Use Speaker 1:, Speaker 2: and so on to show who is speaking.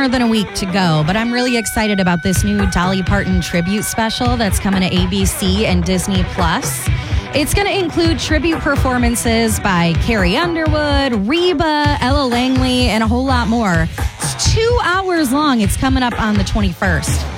Speaker 1: more than a week to go, but I'm really excited about this new Dolly Parton tribute special that's coming to ABC and Disney Plus. It's going to include tribute performances by Carrie Underwood, Reba, Ella Langley, and a whole lot more. It's 2 hours long. It's coming up on the 21st.